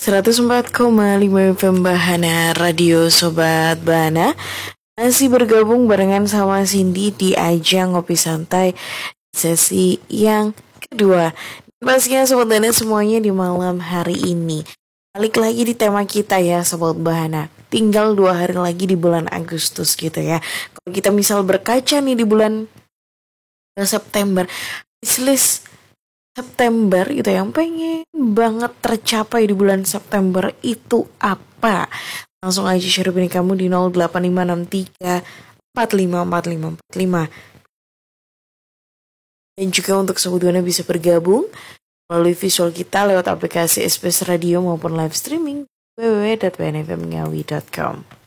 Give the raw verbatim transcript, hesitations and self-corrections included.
seratus empat koma lima F M Bahana Radio Sobat Bahana. Masih bergabung barengan sama Cindy di ajang Ngopi Santai sesi yang kedua. Pastinya Sobat Bahana semuanya di malam hari ini. Balik lagi di tema kita ya Sobat Bahana. Tinggal dua hari lagi di bulan Agustus gitu ya. Kalau kita misal berkaca nih di bulan September, wishlist September gitu yang pengen banget tercapai di bulan September itu apa? Langsung aja share opini kamu di nol delapan lima enam tiga empat lima empat lima empat lima. Dan juga untuk Sobat Bahana bisa bergabung melalui visual kita lewat aplikasi S B S Radio maupun live streaming w w w dot b n f m ngawi dot com.